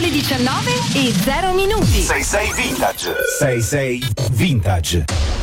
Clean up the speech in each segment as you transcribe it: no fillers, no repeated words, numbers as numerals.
le 19 e 0 minuti. 66 Vintage. 66 Vintage.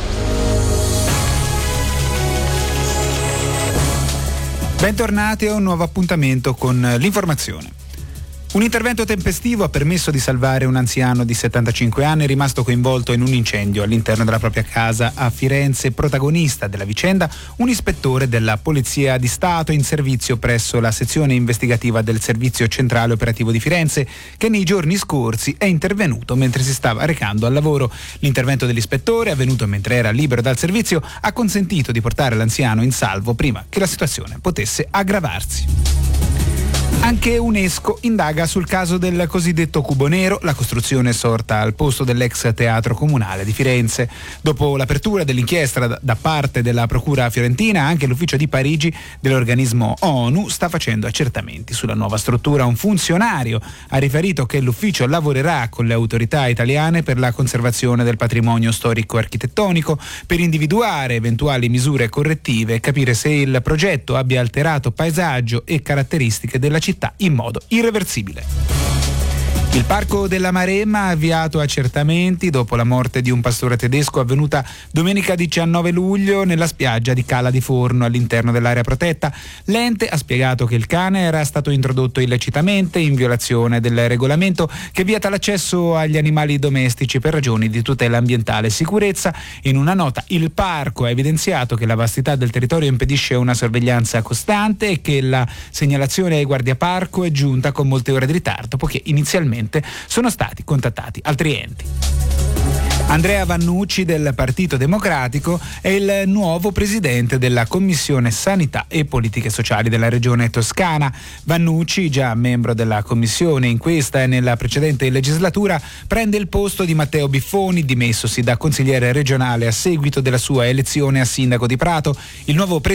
Bentornati a un nuovo appuntamento con l'informazione. Un intervento tempestivo ha permesso di salvare un anziano di 75 anni rimasto coinvolto in un incendio all'interno della propria casa a Firenze. Protagonista della vicenda, un ispettore della Polizia di Stato in servizio presso la sezione investigativa del Servizio Centrale Operativo di Firenze, che nei giorni scorsi è intervenuto mentre si stava recando al lavoro. L'intervento dell'ispettore, avvenuto mentre era libero dal servizio, ha consentito di portare l'anziano in salvo prima che la situazione potesse aggravarsi. Anche UNESCO indaga sul caso del cosiddetto Cubo Nero, la costruzione sorta al posto dell'ex teatro comunale di Firenze. Dopo l'apertura dell'inchiesta da parte della Procura fiorentina, anche l'ufficio di Parigi dell'organismo ONU sta facendo accertamenti sulla nuova struttura. Un funzionario ha riferito che l'ufficio lavorerà con le autorità italiane per la conservazione del patrimonio storico-architettonico per individuare eventuali misure correttive e capire se il progetto abbia alterato paesaggio e caratteristiche della città in modo irreversibile. Il Parco della Maremma ha avviato accertamenti dopo la morte di un pastore tedesco avvenuta domenica 19 luglio nella spiaggia di Cala di Forno all'interno dell'area protetta. L'ente ha spiegato che il cane era stato introdotto illecitamente in violazione del regolamento che vieta l'accesso agli animali domestici per ragioni di tutela ambientale e sicurezza. In una nota il parco ha evidenziato che la vastità del territorio impedisce una sorveglianza costante e che la segnalazione ai guardiaparco è giunta con molte ore di ritardo, poiché inizialmente sono stati contattati altri enti. Andrea Vannucci del Partito Democratico è il nuovo presidente della Commissione Sanità e Politiche Sociali della Regione Toscana. Vannucci, già membro della Commissione in questa e nella precedente legislatura, prende il posto di Matteo Biffoni, dimessosi da consigliere regionale a seguito della sua elezione a sindaco di Prato. Il nuovo